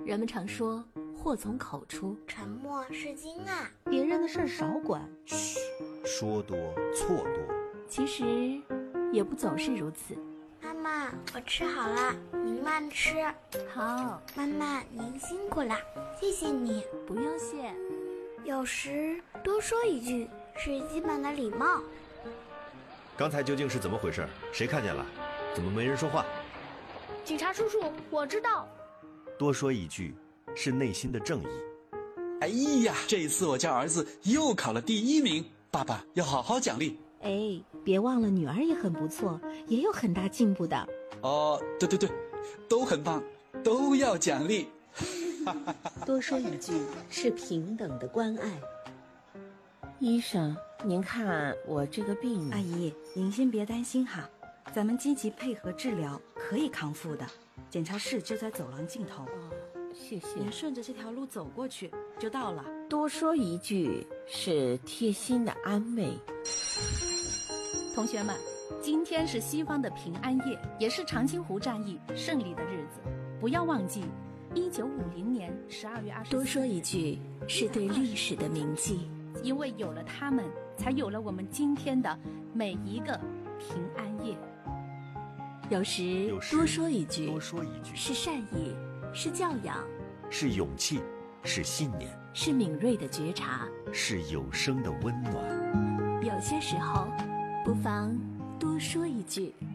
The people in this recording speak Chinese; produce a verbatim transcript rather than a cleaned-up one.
人们常说祸从口出， 沉默是金啊， 别人的事儿少管。 嘘，说多错多。 其实也不总是如此。 妈妈，我吃好了，您慢吃。 好， 妈妈您辛苦了，谢谢你。 不用谢。 有时多说一句是基本的礼貌。 刚才究竟是怎么回事？谁看见了？怎么没人说话？ 警察叔叔，我知道。 多说一句是内心的正义。 哎呀，这次我家儿子又考了第一名，爸爸要好好奖励。 哎，别忘了女儿也很不错，也有很大进步的。 哦，对对对，都很棒，都要奖励。 多说一句是平等的关爱。 医生，您看我这个病…… 阿姨，您先别担心哈，咱们积极配合治疗，可以康复的。检查室就在走廊尽头。 哦，谢谢。 您顺着这条路走过去就到了。 多说一句是贴心的安慰。 同学们，今天是西方的平安夜，也是长津湖战役胜利的日子。不要忘记，一九五零年十二月二十四日。 多说一句是对历史的铭记， 因为有了他们，才有了我们今天的每一个平安夜。 有时多说一句， 多说一句是善意，是教养， 是勇气，是信念， 是敏锐的觉察， 是有声的温暖。 有些时候，不妨多说一句。